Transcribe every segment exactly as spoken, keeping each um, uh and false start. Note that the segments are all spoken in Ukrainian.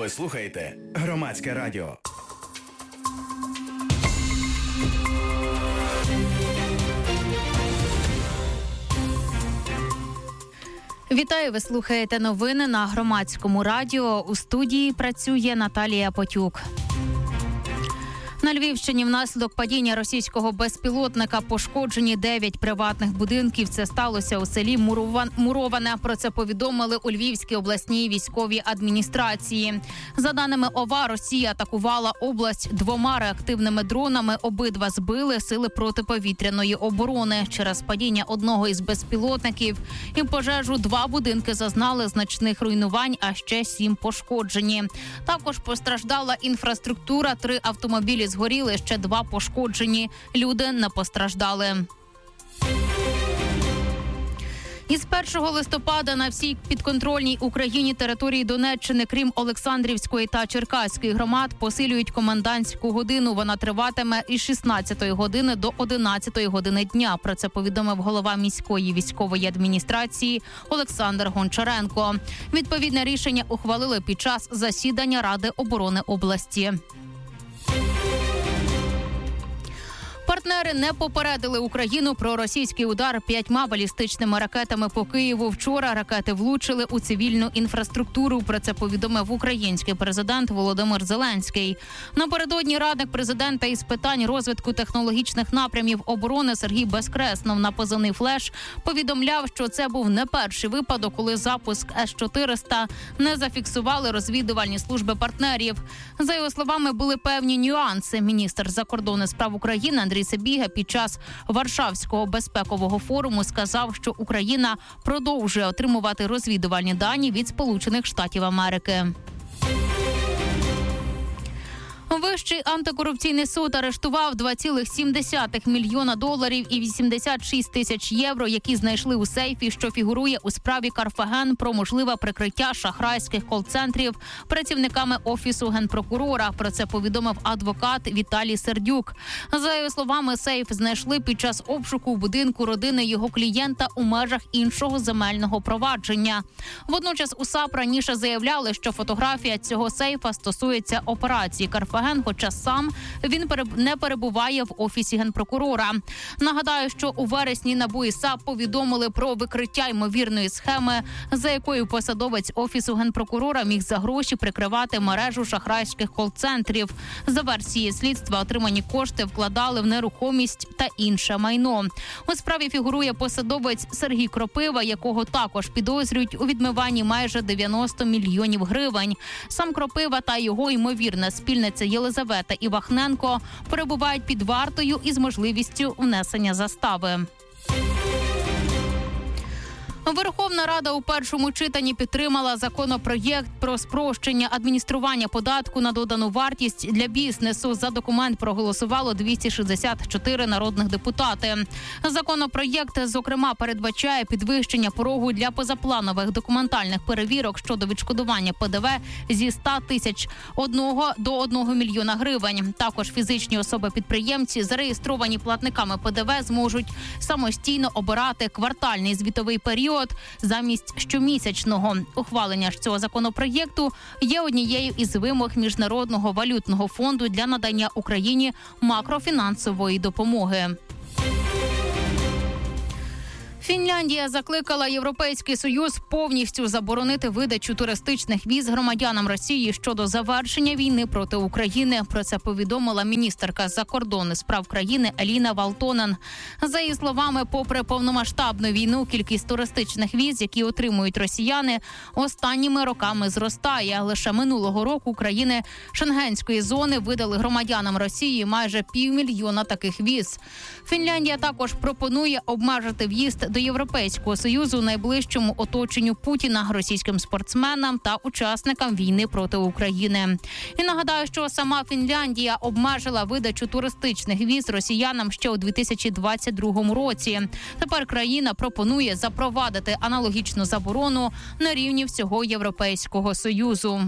Ви слухаєте Громадське радіо. Вітаю, ви слухаєте новини на Громадському радіо. У студії працює Наталія Потюк. На Львівщині внаслідок падіння російського безпілотника пошкоджені дев'ять приватних будинків. Це сталося у селі Муроване. Про це повідомили у Львівській обласній військовій адміністрації. За даними ОВА, Росія атакувала область двома реактивними дронами. Обидва збили сили протиповітряної оборони. Через падіння одного із безпілотників і пожежу два будинки зазнали значних руйнувань, а ще сім пошкоджені. Також постраждала інфраструктура, три автомобілі згоріли, ще два пошкоджені. Люди не постраждали. Із першого листопада на всій підконтрольній Україні території Донеччини, крім Олександрівської та Черкаської громад, посилюють комендантську годину. Вона триватиме із шістнадцятої години до одинадцятої години дня. Про це повідомив голова міської військової адміністрації Олександр Гончаренко. Відповідне рішення ухвалили під час засідання Ради оборони області. Партнери не попередили Україну про російський удар п'ятьма балістичними ракетами по Києву. Вчора ракети влучили у цивільну інфраструктуру. Про це повідомив український президент Володимир Зеленський. Напередодні радник президента із питань розвитку технологічних напрямів оборони Сергій Безкреснов на позивний «Флеш» повідомляв, що це був не перший випадок, коли запуск С чотириста не зафіксували розвідувальні служби партнерів. За його словами, були певні нюанси. Міністр закордонних справ України Андрій Сибіга під час Варшавського безпекового форуму сказав, що Україна продовжує отримувати розвідувальні дані від Сполучених Штатів Америки. Вищий антикорупційний суд арештував два цілих сім десятих мільйона доларів і вісімдесят шість тисяч євро, які знайшли у сейфі, що фігурує у справі Карфаген про можливе прикриття шахрайських кол-центрів працівниками Офісу Генпрокурора. Про це повідомив адвокат Віталій Сердюк. За його словами, сейф знайшли під час обшуку в будинку родини його клієнта у межах іншого земельного провадження. Водночас у САП раніше заявляли, що фотографія цього сейфа стосується операції Карфаген, хоча сам він не перебуває в Офісі Генпрокурора. Нагадаю, що у вересні НАБУ і САП повідомили про викриття ймовірної схеми, за якою посадовець Офісу Генпрокурора міг за гроші прикривати мережу шахрайських кол-центрів. За версією слідства, отримані кошти вкладали в нерухомість та інше майно. У справі фігурує посадовець Сергій Кропива, якого також підозрюють у відмиванні майже дев'яносто мільйонів гривень. Сам Кропива та його ймовірна спільниця Єлизавета Івахненко перебувають під вартою із можливістю внесення застави. Верховна Рада у першому читанні підтримала законопроєкт про спрощення адміністрування податку на додану вартість для бізнесу. За документ проголосувало двісті шістдесят чотири народних депутати. Законопроєкт, зокрема, передбачає підвищення порогу для позапланових документальних перевірок щодо відшкодування П Д В зі ста тисяч до одного мільйона гривень. Також фізичні особи-підприємці, зареєстровані платниками П Д В, зможуть самостійно обирати квартальний звітовий період замість щомісячного. Ухвалення ж цього законопроєкту є однією із вимог Міжнародного валютного фонду для надання Україні макрофінансової допомоги. Фінляндія закликала Європейський Союз повністю заборонити видачу туристичних віз громадянам Росії щодо завершення війни проти України. Про це повідомила міністерка закордонних справ країни Еліна Валтонен. За її словами, попри повномасштабну війну, кількість туристичних віз, які отримують росіяни, останніми роками зростає. Лише минулого року країни Шенгенської зони видали громадянам Росії майже півмільйона таких віз. Фінляндія також пропонує обмежити в'їзд до Європейського Союзу найближчому оточенню Путіна, російським спортсменам та учасникам війни проти України. І нагадаю, що сама Фінляндія обмежила видачу туристичних віз росіянам ще у дві тисячі двадцять другому році. Тепер країна пропонує запровадити аналогічну заборону на рівні всього Європейського Союзу.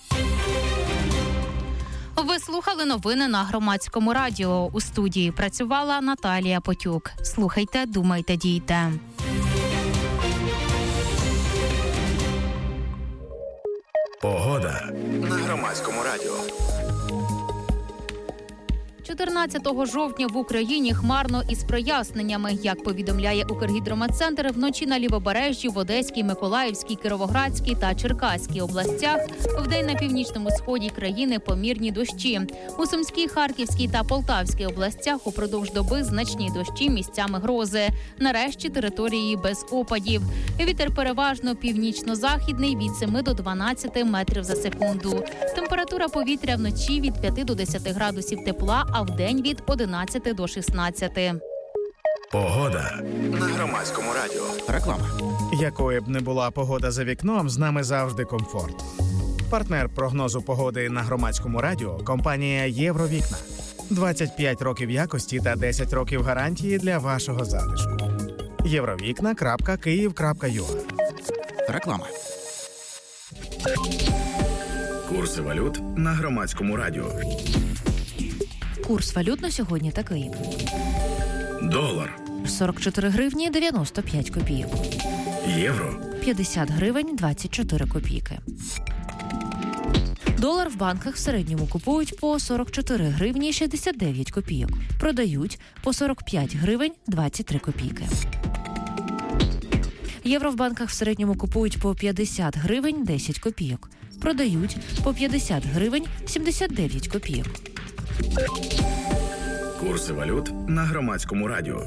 Ви слухали новини на Громадському радіо. У студії працювала Наталія Потюк. Слухайте, думайте, дійте. Погода на Громадському радіо. чотирнадцятого жовтня в Україні хмарно із проясненнями. Як повідомляє Укргідрометцентр, вночі на Лівобережжі, в Одеській, Миколаївській, Кіровоградській та Черкаській областях, вдень на північному сході країни помірні дощі. У Сумській, Харківській та Полтавській областях упродовж доби значні дощі, місцями грози. Нарешті території без опадів. Вітер переважно північно-західний від семи до дванадцяти метрів за секунду. Температура повітря вночі від п'яти до десяти градусів тепла, а вдень від одинадцяти до шістнадцяти. Погода на Громадському радіо. Реклама. Якою б не була погода за вікном, з нами завжди комфорт. Партнер прогнозу погоди на Громадському радіо – компанія «Євровікна». двадцять п'ять років якості та десять років гарантії для вашого затишку. євровікна крапка київ крапка ю а. Реклама. Курси валют на Громадському радіо. Курс валют на сьогодні такий. Долар. сорок чотири гривні дев'яносто п'ять копійок. Євро. п'ятдесят гривень двадцять чотири копійки. Долар в банках в середньому купують по сорок чотири гривні шістдесят дев'ять копійок. Продають по сорок п'ять гривень двадцять три копійки. Євро в банках в середньому купують по п'ятдесят гривень десять копійок. Продають по п'ятдесят гривень сімдесят дев'ять копійок. Курси валют на Громадському радіо.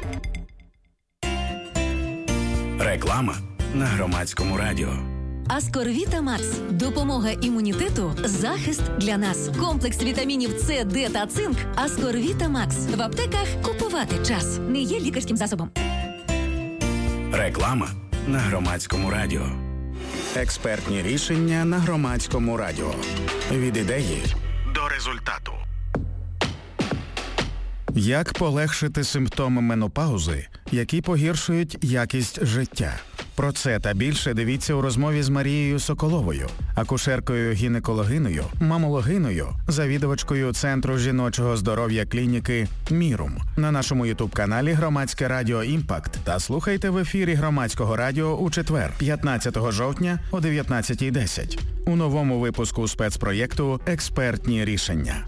Реклама на Громадському радіо. Аскорвіта Макс. Допомога імунітету, захист для нас. Комплекс вітамінів С, Д та цинк. Аскорвіта Макс. В аптеках купувати час. Не є лікарським засобом. Реклама на Громадському радіо. Експертні рішення на Громадському радіо. Від ідеї До результату. Як полегшити симптоми менопаузи, які погіршують якість життя? Про це та більше дивіться у розмові з Марією Соколовою, акушеркою-гінекологиною, мамологиною, завідувачкою Центру жіночого здоров'я клініки «Мірум» на нашому ютуб-каналі «Громадське радіо Імпакт» та слухайте в ефірі Громадського радіо у четвер, п'ятнадцятого жовтня о дев'ятнадцятій десять у новому випуску спецпроєкту «Експертні рішення».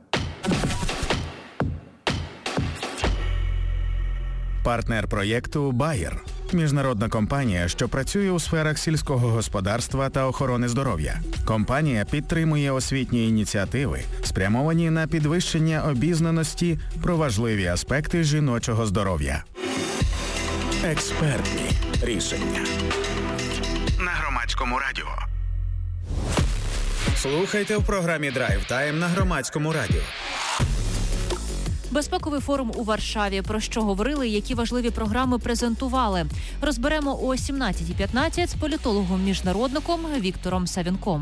Партнер проєкту «Байер» – міжнародна компанія, що працює у сферах сільського господарства та охорони здоров'я. Компанія підтримує освітні ініціативи, спрямовані на підвищення обізнаності про важливі аспекти жіночого здоров'я. Експертні рішення на Громадському радіо. Слухайте в програмі «Драйв Тайм» на Громадському радіо. Безпековий форум у Варшаві. Про що говорили, які важливі програми презентували. Розберемо о сімнадцятій п'ятнадцять з політологом-міжнародником Віктором Савінком.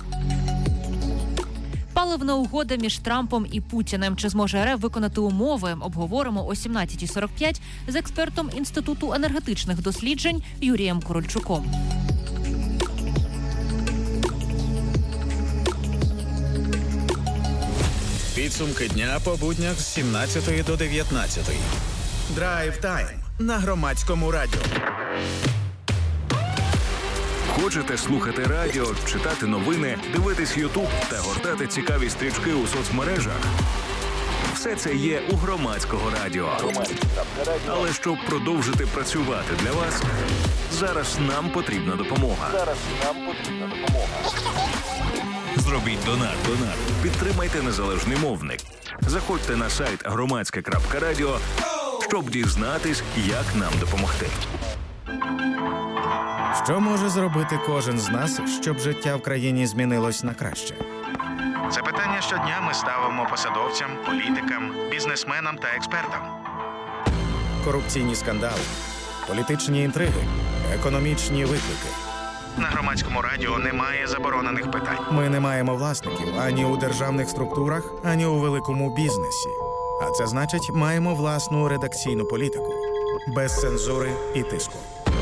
Паливна угода між Трампом і Путіним. Чи зможе РФ виконати умови? Обговоримо о сімнадцятій сорок п'ять з експертом Інституту енергетичних досліджень Юрієм Корольчуком. Підсумки дня по буднях з сімнадцятої до дев'ятнадцятої. Драйв Тайм на Громадському радіо. Хочете слухати радіо, читати новини, дивитись Ютуб та гортати цікаві стрічки у соцмережах? Все це є у Громадського радіо. Але щоб продовжити працювати для вас, зараз нам потрібна допомога. Зараз нам потрібна допомога. Зробіть донат, донат. Підтримайте незалежний мовник. Заходьте на сайт громадське крапка радіо, щоб дізнатись, як нам допомогти. Що може зробити кожен з нас, щоб життя в країні змінилось на краще? Це питання щодня ми ставимо посадовцям, політикам, бізнесменам та експертам. Корупційні скандали, політичні інтриги, економічні виклики. На Громадському радіо немає заборонених питань. Ми не маємо власників ані у державних структурах, ані у великому бізнесі. А це значить, маємо власну редакційну політику. Без цензури і тиску.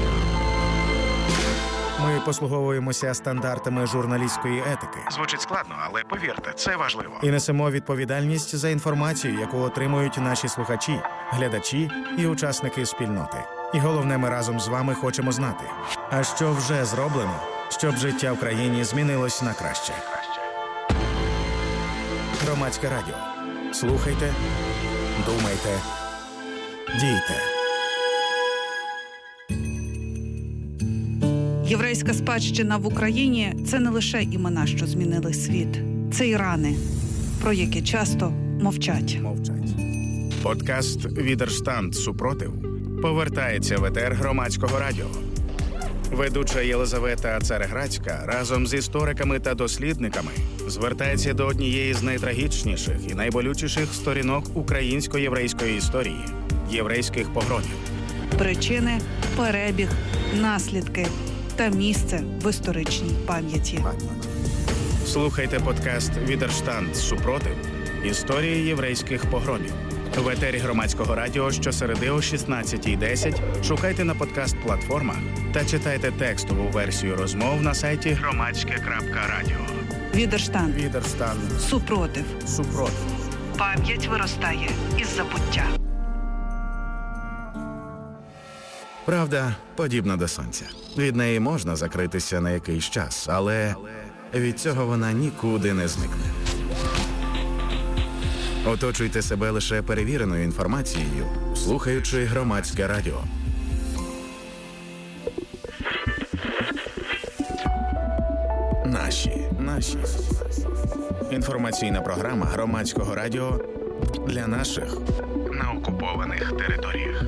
Ми послуговуємося стандартами журналістської етики. Звучить складно, але повірте, це важливо. І несемо відповідальність за інформацію, яку отримують наші слухачі, глядачі і учасники спільноти. І головне, ми разом з вами хочемо знати, а що вже зроблено, щоб життя в країні змінилось на краще. Громадське радіо. Слухайте, думайте, дійте. Єврейська спадщина в Україні – це не лише імена, що змінили світ. Це і рани, про які часто мовчать. Мовчать. Подкаст «Відерштанд. Супротив» повертається в етер Громадського радіо. Ведуча Єлизавета Цареградська разом з істориками та дослідниками звертається до однієї з найтрагічніших і найболючіших сторінок українсько-єврейської історії – єврейських погромів. Причини, перебіг, наслідки та місце в історичній пам'яті. Слухайте подкаст «Відерштанд. Супротив. Історії єврейських погромів». В етері Громадського радіо щосереди о шістнадцятій десять шукайте на подкаст-платформах та читайте текстову версію розмов на сайті громадське крапка радіо. Відерштанд. Відерштанд. Супротив. Супротив. Пам'ять виростає із забуття. Правда подібна до сонця. Від неї можна закритися на якийсь час, але від цього вона нікуди не зникне. Оточуйте себе лише перевіреною інформацією, слухаючи Громадське радіо. Наші. Наші. Інформаційна програма Громадського радіо для наших на окупованих територіях.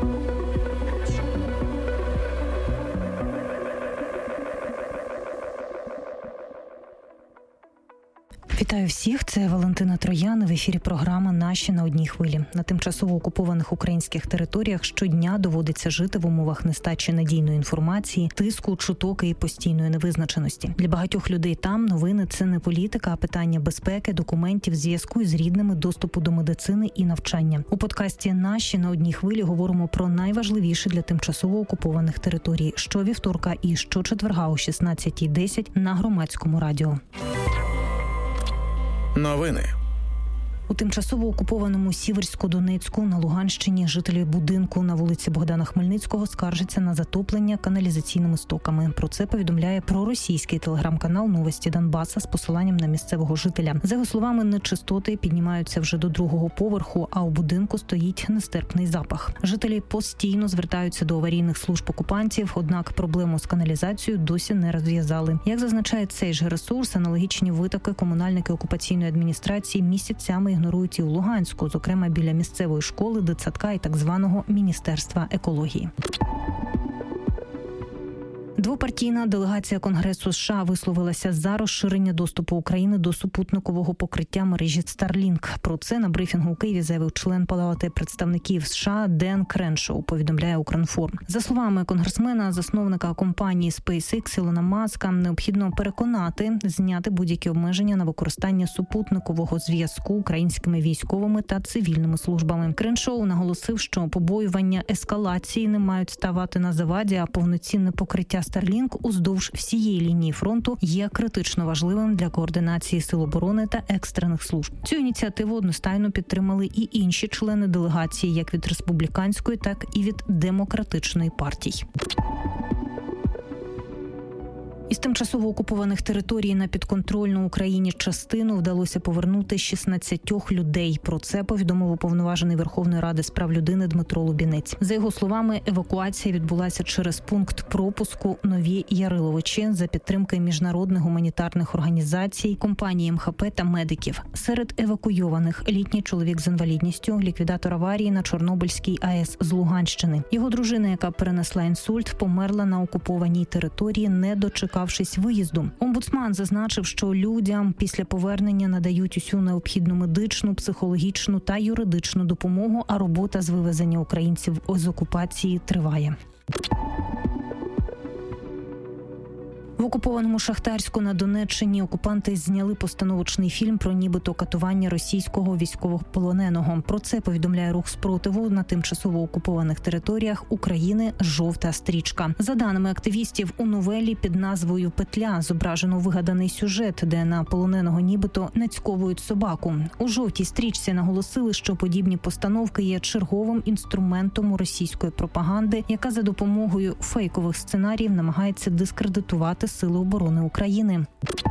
Вітаю всіх, це Валентина Троян, в ефірі програма «Наші на одній хвилі». На тимчасово окупованих українських територіях щодня доводиться жити в умовах нестачі надійної інформації, тиску, чуток і постійної невизначеності. Для багатьох людей там новини – це не політика, а питання безпеки, документів, зв'язку із рідними, доступу до медицини і навчання. У подкасті «Наші на одній хвилі» говоримо про найважливіше для тимчасово окупованих територій щовівторка і щочетверга о шістнадцятій десять на Громадському радіо. Новини. У тимчасово окупованому Сіверсько-Донецьку на Луганщині жителі будинку на вулиці Богдана Хмельницького скаржаться на затоплення каналізаційними стоками. Про це повідомляє проросійський телеграм-канал «Новості Донбаса» з посиланням на місцевого жителя. За його словами, нечистоти піднімаються вже до другого поверху, а у будинку стоїть нестерпний запах. Жителі постійно звертаються до аварійних служб окупантів, однак проблему з каналізацією досі не розв'язали. Як зазначає цей ж ресурс, аналогічні витоки комунальники окупаційної адміністрації місяцями ігнорують і у Луганську, зокрема біля місцевої школи, дитсадка і так званого Міністерства екології. Двопартійна делегація Конгресу США висловилася за розширення доступу України до супутникового покриття мережі Starlink. Про це на брифінгу у Києві заявив член Палати представників США Ден Креншоу, повідомляє Укрінформ. За словами конгресмена, засновника компанії SpaceX Ілона Маска, необхідно переконати зняти будь-які обмеження на використання супутникового зв'язку українськими військовими та цивільними службами. Креншоу наголосив, що побоювання ескалації не мають ставати на заваді, а повноцінне покриття Starlink уздовж всієї лінії фронту є критично важливим для координації сил оборони та екстрених служб. Цю ініціативу одностайно підтримали і інші члени делегації, як від республіканської, так і від демократичної партій. Із тимчасово окупованих територій на підконтрольну Україні частину вдалося повернути шістнадцять людей. Про це повідомив уповноважений Верховної Ради з прав людини Дмитро Лубінець. За його словами, евакуація відбулася через пункт пропуску Нові Яриловичі за підтримки міжнародних гуманітарних організацій, компанії ем ха пе та медиків. Серед евакуйованих літній чоловік з інвалідністю, ліквідатор аварії на Чорнобильській АЕС з Луганщини. Його дружина, яка перенесла інсульт, померла на окупованій території, не дочекавшись виїзду. Омбудсман зазначив, що людям після повернення надають усю необхідну медичну, психологічну та юридичну допомогу, а робота з вивезення українців з окупації триває. В окупованому Шахтарську на Донеччині окупанти зняли постановочний фільм про нібито катування російського військовополоненого. Про це повідомляє рух спротиву на тимчасово окупованих територіях України «Жовта стрічка». За даними активістів, у новелі під назвою «Петля» зображено вигаданий сюжет, де на полоненого нібито нацьковують собаку. У «Жовтій стрічці» наголосили, що подібні постановки є черговим інструментом російської пропаганди, яка за допомогою фейкових сценаріїв намагається дискредитувати Сили оборони України.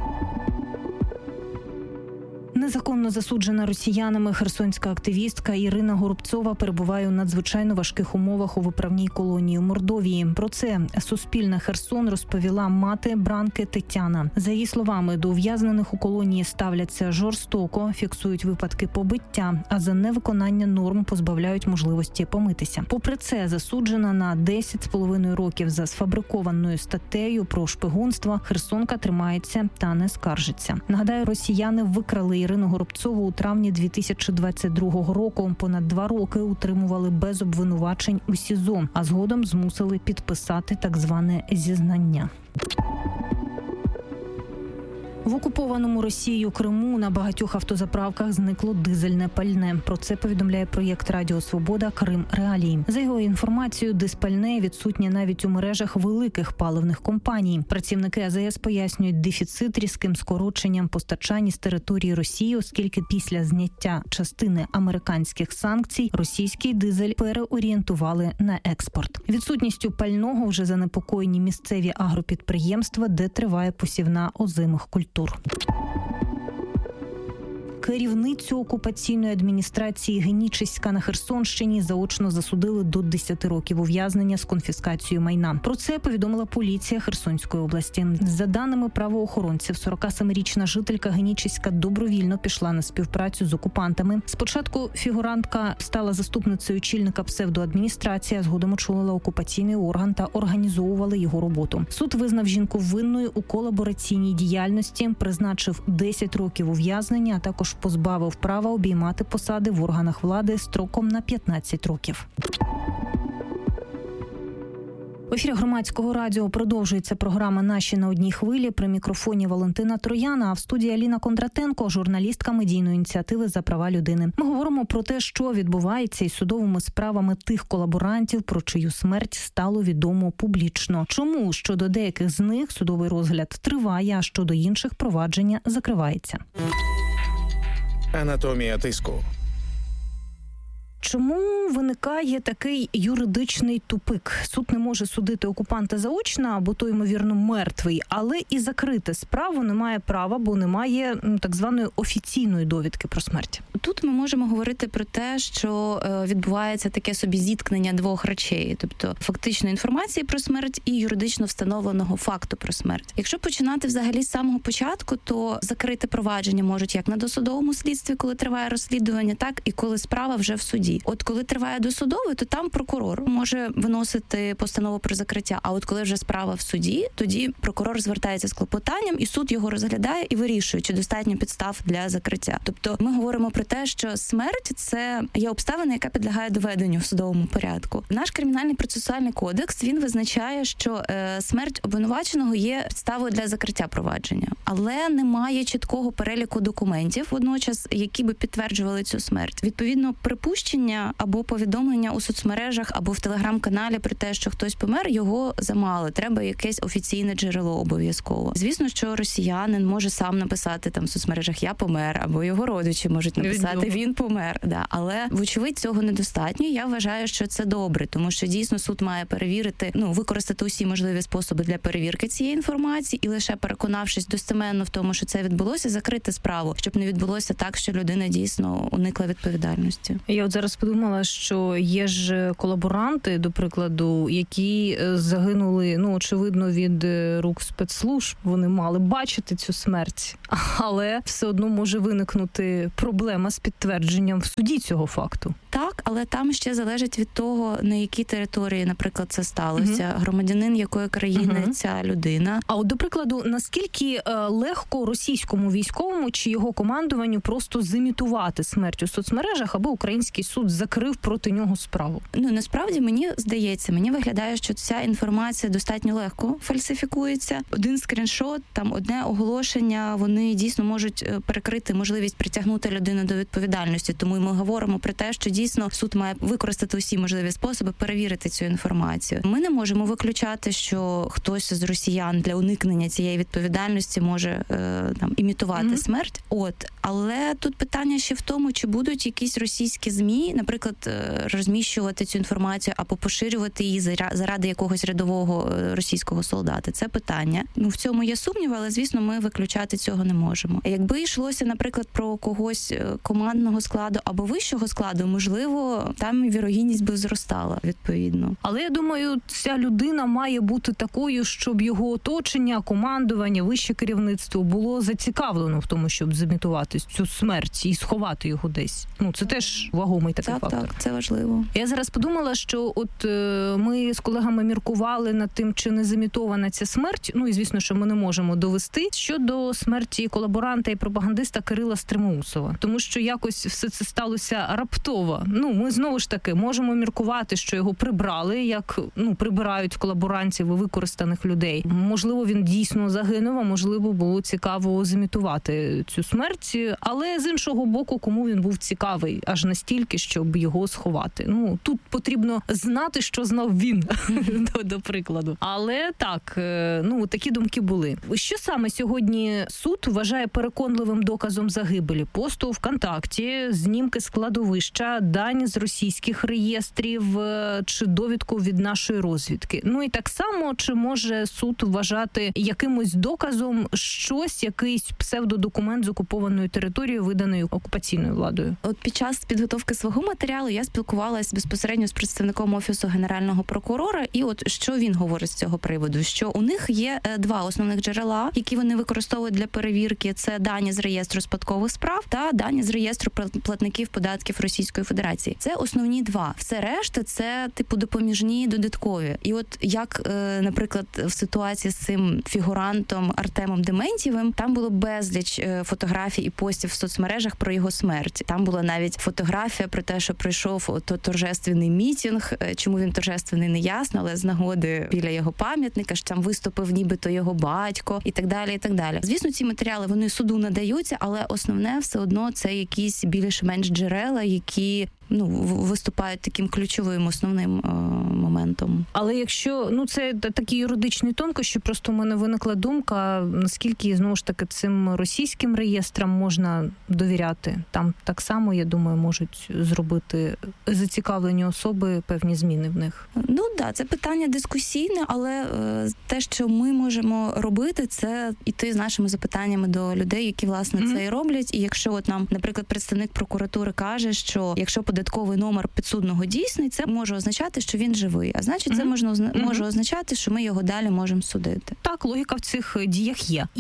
Незаконно засуджена росіянами херсонська активістка Ірина Горобцова перебуває у надзвичайно важких умовах у виправній колонії у Мордовії. Про це Суспільне Херсон розповіла мати Бранки Тетяна. За її словами, до ув'язнених у колонії ставляться жорстоко, фіксують випадки побиття, а за невиконання норм позбавляють можливості помитися. Попри це, засуджена на десять з половиною років за сфабрикованою статтею про шпигунство, херсонка тримається та не скаржиться. Нагадаю, росіяни викрали Ірину Горобцову у травні дві тисячі двадцять другого року. Понад два роки утримували без обвинувачень у СІЗО, а згодом змусили підписати так зване зізнання. В окупованому Росією Криму на багатьох автозаправках зникло дизельне пальне. Про це повідомляє проєкт Радіо Свобода «Крим Реалії». За його інформацією, дизпальне відсутнє навіть у мережах великих паливних компаній. Працівники А З С пояснюють дефіцит різким скороченням постачань з території Росії, оскільки після зняття частини американських санкцій російський дизель переорієнтували на експорт. Відсутністю пального вже занепокоєні місцеві агропідприємства, де триває посівна озимих культур. Керівницю окупаційної адміністрації Генічеська на Херсонщині заочно засудили до десяти років ув'язнення з конфіскацією майна. Про це повідомила поліція Херсонської області. За даними правоохоронців, сорокасемирічна жителька Генічеська добровільно пішла на співпрацю з окупантами. Спочатку фігурантка стала заступницею очільника псевдоадміністрації, а згодом очолила окупаційний орган та організовувала його роботу. Суд визнав жінку винною у колабораційній діяльності, призначив десять років ув'язнення, а також позбавив права обіймати посади в органах влади строком на п'ятнадцять років. В ефірі Громадського радіо продовжується програма «Наші на одній хвилі». При мікрофоні Валентина Трояна, а в студії Аліна Кондратенко, журналістка медійної ініціативи «За права людини». Ми говоримо про те, що відбувається із судовими справами тих колаборантів, про чию смерть стало відомо публічно. Чому щодо деяких з них судовий розгляд триває, а щодо інших провадження закривається. Анатомія тиску. Чому виникає такий юридичний тупик? Суд не може судити окупанта заочно, або той, ймовірно, мертвий, але і закрити справу не має права, бо немає так званої офіційної довідки про смерть. Тут ми можемо говорити про те, що відбувається таке собі зіткнення двох речей, тобто фактичної інформації про смерть і юридично встановленого факту про смерть. Якщо починати взагалі з самого початку, то закрити провадження можуть як на досудовому слідстві, коли триває розслідування, так і коли справа вже в суді. От коли триває досудове, то там прокурор може виносити постанову про закриття. А от коли вже справа в суді, тоді прокурор звертається з клопотанням, і суд його розглядає і вирішує, чи достатньо підстав для закриття. Тобто ми говоримо про те, що смерть – це є обставина, яка підлягає доведенню в судовому порядку. Наш кримінальний процесуальний кодекс, він визначає, що е, смерть обвинуваченого є підставою для закриття провадження. Але немає чіткого переліку документів водночас, які би підтверджували цю смерть. Відповідно, припущення або повідомлення у соцмережах, або в телеграм-каналі про те, що хтось помер, його замало. Треба якесь офіційне джерело обов'язково. Звісно, що росіянин може сам написати там в соцмережах «я помер», або його родичі можуть написати «він помер». Да. Але, вочевидь, цього недостатньо. Я вважаю, що це добре, тому що дійсно суд має перевірити, ну, використати усі можливі способи для перевірки цієї інформації і лише переконавшись достеменно в тому, що це відбулося, закрити справу, щоб не відбулося так, що людина дійсно уникла відповідальності. Я от зараз подумала, що є ж колаборанти, до прикладу, які загинули, ну, очевидно, від рук спецслужб. Вони мали бачити цю смерть, але все одно може виникнути проблема з підтвердженням в суді цього факту. Так, але там ще залежить від того, на якій території, наприклад, це сталося. Угу. Громадянин якої країни угу. ця людина. А от, до прикладу, наскільки е, легко російському військовому чи його командуванню просто зімітувати смерть у соцмережах, аби український суд закрив проти нього справу? Ну, насправді, мені здається, мені виглядає, що ця інформація достатньо легко фальсифікується. Один скріншот, там одне оголошення, вони дійсно можуть перекрити можливість притягнути людину до відповідальності. Тому ми говоримо про те, що дійсно суд має використати усі можливі способи перевірити цю інформацію. Ми не можемо виключати, що хтось з росіян для уникнення цієї відповідальності може е, там імітувати mm-hmm. смерть. От, Але тут питання ще в тому, чи будуть якісь російські ЗМІ, наприклад, розміщувати цю інформацію або поширювати її заради якогось рядового російського солдата. Це питання. Ну, в цьому є сумнів, але, звісно, ми виключати цього не можемо. Якби йшлося, наприклад, про когось командного складу або вищого складу, можливо, там вірогідність би зростала, відповідно. Але, я думаю, ця людина має бути такою, щоб його оточення, командування, вище керівництво було зацікавлено в тому, щоб зімітувати цю смерть і сховати його десь. Ну, це теж вагомий такий так, фактор. Так, це важливо. Я зараз подумала, що от е, ми з колегами міркували над тим, чи не зімітована ця смерть. Ну, і звісно, що ми не можемо довести щодо смерті колаборанта і пропагандиста Кирила Стримоусова. Тому що якось все це сталося раптово. Ну, ми знову ж таки можемо міркувати, що його прибрали, як, ну, прибирають колаборантів і використаних людей. Можливо, він дійсно загинув, а можливо, було цікаво зімітувати цю смерть. Але з іншого боку, кому він був цікавий аж настільки, щоб його сховати. Ну, тут потрібно знати, що знав він, до, до прикладу. Але так, ну, такі думки були. Що саме сьогодні суд вважає переконливим доказом загибелі? Пост у ВКонтакті, знімки складовища, дані з російських реєстрів чи довідку від нашої розвідки. Ну і так само, чи може суд вважати якимось доказом щось, якийсь псевдодокумент з окупованої території, виданої окупаційною владою? От під час підготовки свого матеріалу я спілкувалася безпосередньо з представником Офісу Генерального прокурора, і от що він говорить з цього приводу, що у них є два основних джерела, які вони використовують для перевірки. Це дані з реєстру спадкових справ та дані з реєстру платників податків Російської Федерації. Це основні два. Все решта це типу допоміжні, додаткові. І от як, наприклад, в ситуації з цим фігурантом Артемом Дементьєвим, там було безліч фотографій і постів в соцмережах про його смерть. Там була навіть фотографія про те, що прийшов то торжественний мітинг. Чому він торжественний, не ясно, але з нагоди біля його пам'ятника, що там виступив нібито його батько і так далі, і так далі. Звісно, ці матеріали, вони суду надаються, але основне все одно це якісь більш-менш джерела, які ну, виступають таким ключовим, основним е- моментом. Але якщо, ну, це такі юридичні тонкощі, просто в мене виникла думка, наскільки, знову ж таки, цим російським реєстрам можна довіряти. Там так само, я думаю, можуть зробити зацікавлені особи певні зміни в них. Ну, так, да, це питання дискусійне, але е- те, що ми можемо робити, це іти з нашими запитаннями до людей, які, власне, mm-hmm. це і роблять. І якщо от нам, наприклад, представник прокуратури каже, що якщо податковий номер підсудного дійсний, це може означати, що він живий. А значить, це mm-hmm. можна, mm-hmm. може означати, що ми його далі можемо судити. Так, логіка в цих діях є.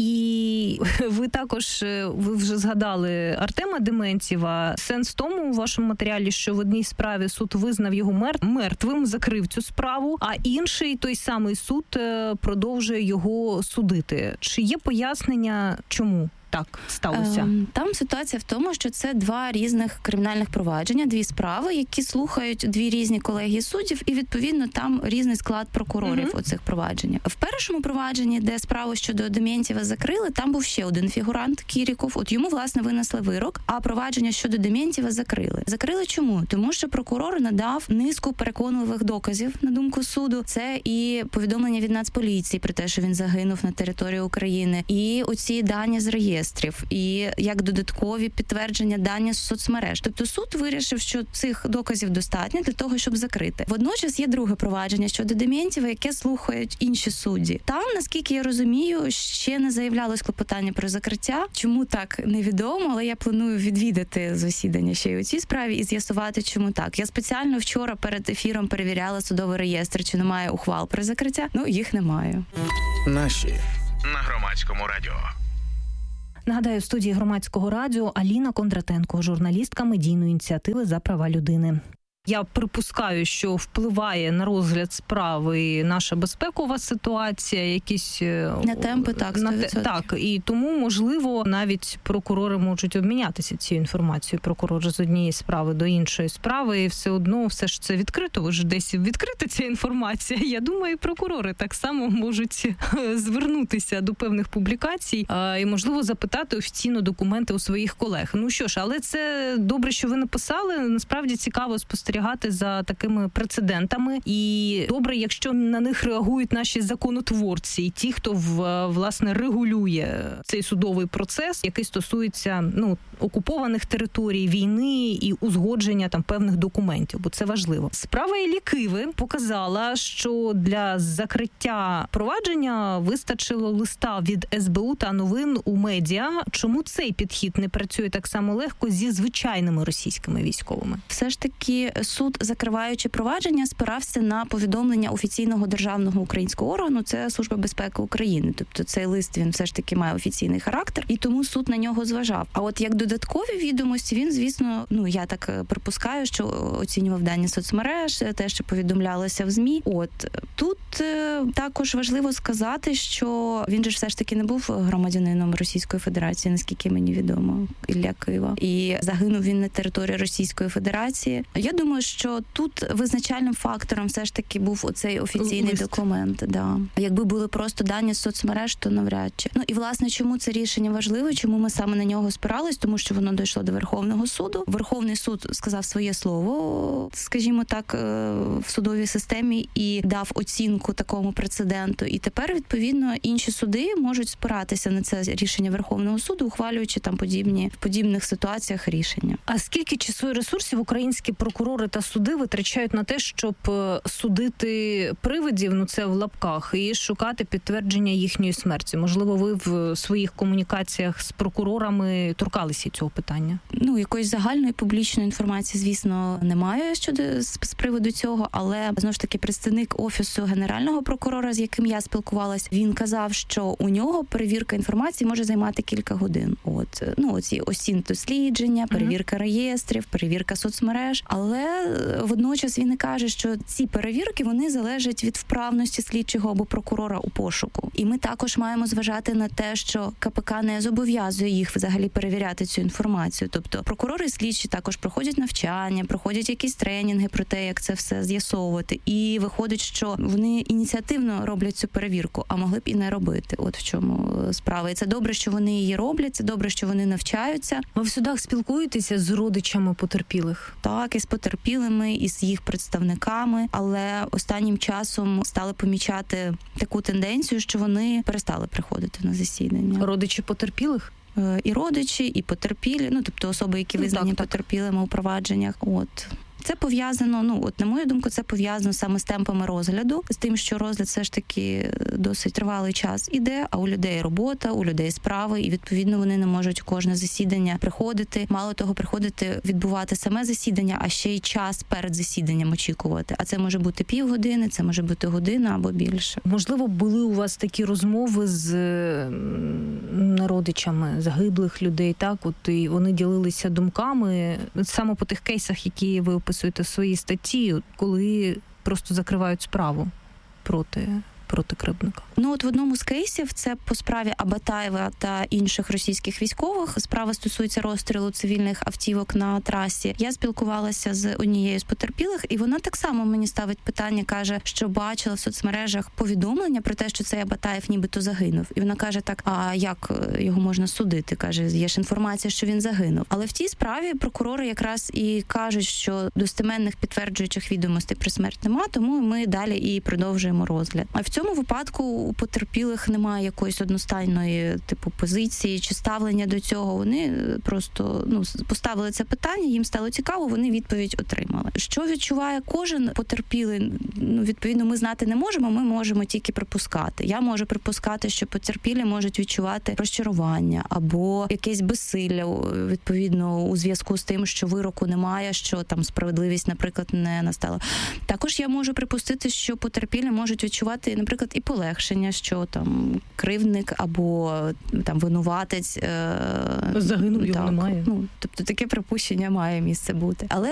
І ви також, ви вже згадали Артема Дементьєва. Сенс в тому у вашому матеріалі, що в одній справі суд визнав його мер... мертвим, закрив цю справу, а інший, той самий суд, продовжує його судити. Чи є пояснення, чому так сталося? Там ситуація в тому, що це два різних кримінальних провадження, дві справи, які слухають дві різні колегії суддів, і, відповідно, там різний склад прокурорів mm-hmm. у цих провадженнях. В першому провадженні, де справу щодо Дементьєва закрили, там був ще один фігурант, Кіріков. От йому, власне, винесли вирок, а провадження щодо Дементьєва закрили. Закрили чому? Тому що прокурор надав низку переконливих доказів, на думку суду. Це і повідомлення від Нацполіції про те, що він загинув на території України, і оці дані з реєстру, і як додаткові підтвердження дані з соцмереж. Тобто суд вирішив, що цих доказів достатньо для того, щоб закрити. Водночас є друге провадження щодо Дементьєва, яке слухають інші судді. Там, наскільки я розумію, ще не заявлялось клопотання про закриття. Чому так, невідомо, але я планую відвідати засідання ще й у цій справі і з'ясувати, чому так. Я спеціально вчора перед ефіром перевіряла судовий реєстр, чи немає ухвал про закриття. Ну, їх немає. Наші на Громадському радіо. Нагадаю, в студії Громадського радіо Аліна Кондратенко, журналістка медійної ініціативи «За права людини». Я припускаю, що впливає на розгляд справи наша безпекова ситуація, якісь... На темпи, так, сто відсотків. Так, і тому, можливо, навіть прокурори можуть обмінятися цією інформацією. Прокурор з однієї справи до іншої справи, і все одно все ж це відкрито. Ви ж десь відкрита ця інформація. Я думаю, і прокурори так само можуть звернутися до певних публікацій і, можливо, запитати офіційно документи у своїх колег. Ну що ж, але це добре, що ви написали. Насправді цікаво спостерігати спостерігати за такими прецедентами. І добре, якщо на них реагують наші законотворці, і ті, хто в, власне регулює цей судовий процес, який стосується ну окупованих територій, війни і узгодження там певних документів, бо це важливо. Справа Іллі Киви показала, що для закриття провадження вистачило листа від ес бе у та новин у медіа. Чому цей підхід не працює так само легко зі звичайними російськими військовими? Все ж таки суд, закриваючи провадження, спирався на повідомлення офіційного державного українського органу, це Служба безпеки України. Тобто цей лист, він все ж таки має офіційний характер, і тому суд на нього зважав. А от як додаткові відомості, він, звісно, ну я так припускаю, що оцінював дані соцмереж, те, що повідомлялося в ЗМІ. От тут е, також важливо сказати, що він же ж все ж таки не був громадянином Російської Федерації, наскільки мені відомо, Ілля Кива. І загинув він на території Російської Федерації. Я думаю, що тут визначальним фактором все ж таки був оцей офіційний Лист. документ. Да. Якби були просто дані з соцмереж, то навряд чи. Ну і власне, чому це рішення важливе, чому ми саме на нього спирались, тому що воно дійшло до Верховного суду. Верховний суд сказав своє слово, скажімо так, в судовій системі і дав оцінку такому прецеденту. І тепер, відповідно, інші суди можуть спиратися на це рішення Верховного суду, ухвалюючи там подібні в подібних ситуаціях рішення. А скільки часу і ресурсів українські прокурори та суди витрачають на те, щоб судити привидів, ну це в лапках, і шукати підтвердження їхньої смерті? Можливо, ви в своїх комунікаціях з прокурорами торкалися цього питання? Ну, якоїсь загальної публічної інформації, звісно, немає щодо з, з приводу цього, але знову ж таки представник офісу генерального прокурора, з яким я спілкувалась, він казав, що у нього перевірка інформації може займати кілька годин. От ну оці осінь дослідження, перевірка uh-huh. реєстрів, перевірка соцмереж. Але водночас він і каже, що ці перевірки вони залежать від вправності слідчого або прокурора у пошуку. І ми також маємо зважати на те, що ка пе ка не зобов'язує їх взагалі перевіряти цю інформацію. Тобто прокурори і слідчі також проходять навчання, проходять якісь тренінги про те, як це все з'ясовувати. І виходить, що вони ініціативно роблять цю перевірку, а могли б і не робити. От в чому справа. І це добре, що вони її роблять, це добре, що вони навчаються. Ви в судах спілкуєтеся з родичами потерпілих? Так, і з потерпілими, і з їх представниками, але останнім часом стали помічати таку тенденцію, що вони перестали приходити на засідання. Родичі потерпілих? І родичі, і потерпілі, ну тобто особи, які визнані ну, так, потерпілими у провадженнях. От. Це пов'язано, ну от на мою думку, це пов'язано саме з темпами розгляду, з тим, що розгляд все ж таки досить тривалий час іде, а у людей робота, у людей справи, і відповідно вони не можуть кожне засідання приходити. Мало того, приходити відбувати саме засідання, а ще й час перед засіданням очікувати. А це може бути півгодини, це може бути година або більше. Можливо, були у вас такі розмови з родичами загиблих людей, так? От і вони ділилися думками саме по тих кейсах, які ви описуєте в своїй статті, коли просто закривають справу проти, проти кривдника. Ну от в одному з кейсів, це по справі Абатаєва та інших російських військових, справа стосується розстрілу цивільних автівок на трасі. Я спілкувалася з однією з потерпілих, і вона так само мені ставить питання, каже, що бачила в соцмережах повідомлення про те, що цей Абатаєв нібито загинув. І вона каже так, а як його можна судити? Каже, є ж інформація, що він загинув. Але в тій справі прокурори якраз і кажуть, що достеменних підтверджуючих відомостей про смерть нема, тому ми далі і продовжуємо розгляд. А в цьому випадку у потерпілих немає якоїсь одностайної типу позиції чи ставлення до цього. Вони просто ну поставили це питання, їм стало цікаво, вони відповідь отримали. Що відчуває кожен потерпілий? Ну відповідно, ми знати не можемо. Ми можемо тільки припускати. Я можу припускати, що потерпілі можуть відчувати розчарування або якесь безсилля відповідно у зв'язку з тим, що вироку немає, що там справедливість, наприклад, не настала. Також я можу припустити, що потерпілі можуть відчувати, наприклад, і полегшення, що там кривдник або там винуватець загинув, його так, немає. Ну тобто таке припущення має місце бути, але